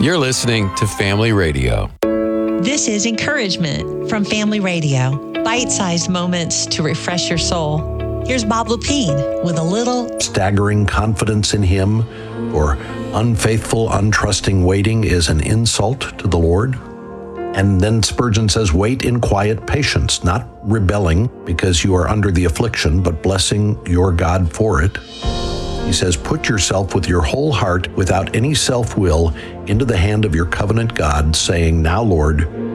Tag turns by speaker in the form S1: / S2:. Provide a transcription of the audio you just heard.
S1: You're listening to Family Radio.
S2: This is encouragement from Family Radio. Bite-sized moments to refresh your soul. Here's Bob Lepine with a little
S3: staggering confidence in Him, or unfaithful, untrusting waiting is an insult to the Lord. And then Spurgeon says, wait in quiet patience, not rebelling because you are under the affliction, but blessing your God for it. He says, put yourself with your whole heart, without any self-will, into the hand of your covenant God, saying, now, Lord,